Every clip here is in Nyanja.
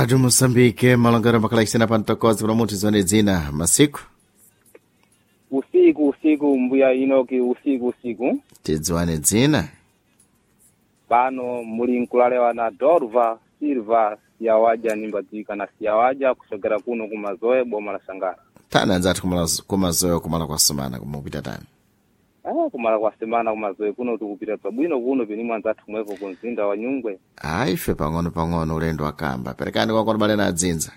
Rádio Moçambique, malongera makalaisina pantokozi kuna muti zone dzina masiku. Usiku mbuya inoki usiku. Tidziwane dzina. Pano muli nkulalewa na Dorva Silva siyawaja nimbadzika na siyawaja kusogera kuno kumazoe boma la Sangara. Tana nzati kumazoe kumala kwa semana kumupita tani. Kumala kwa semana kumazoe kuno tukupita pabwino kuno pinimwa nzati kumwepo kunzinda wa Nyungwe. Ife pang'ono ulendo wakamba. Perekani kwa kono balena adzinza.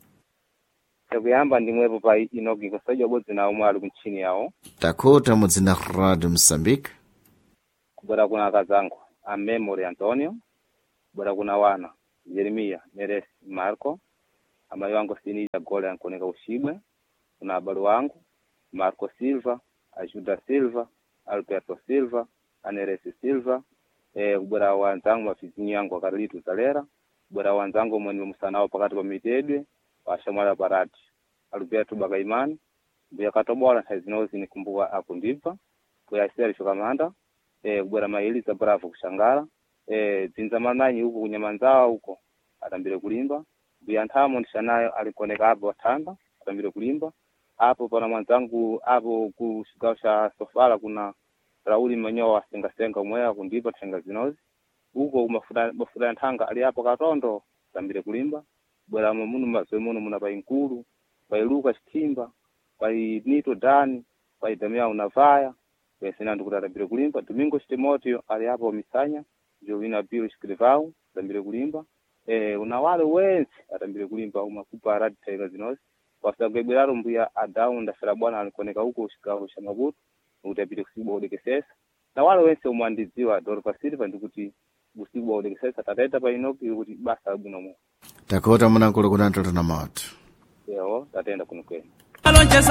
Kuyamba ndimwepo pa inoki kusaja bodzi na umwe ali kunchini yawo. Takuta mudzina Radio Moçambique. Kubera kuna akazangu a Memory Antonio. Kubera kuna wana Jeremia Neres Marco. Amayi wangu Sinija Gole ankoneka ushibwe. Kuna abalu wangu Marco Silva, Ajuda Silva, Alberto Silva, Aneresi Silva. Kubera wanzangu mafizinyi yangu Carlito Zalera. Kubera wanzangu mweni msanao pakati pa mitedwe washamwala parati Alberto Bagaimani mbuya katobola saizi nikumbuka apo ndipa kuya seri shokamanda kubera mailiza bravo kushangara dzinza mananyi huko kunyamanzawa huko atambire kulimba mbuya ntamo ndishanayo alikoneka hapo watanda atambire kulimba hapo pana mwanzangu hapo kushikao sha Sofala kuna Rauli Manyowa senga umweya kundipa tenga zinozi huko mafuta ya ntanga ali hapo Katondo atambire kulimba bwera munu mazwe munu muna painkulu pailuka chitimba painito dani paidamia unavaya pesina ndikutatambire kulimba Domingo Timoteo ali hapo Misanya Jovina Pio Shkrivau atambire kulimba unawale wensi atambire kulimba umakupa radi taiga zinozi wasagwebweraro mbuya adau ndafera bwana alikoneka huko ushikaho shamabutu utapite kusibo odekesesa na wale wensi umwandiziwa Dorpa Silva ndikuti busibo odekesesa tateta painoki kuti basa bwino mu Takuta muna nkulu kuna ntoto na moto. Yeo tatenda kuno kwenu.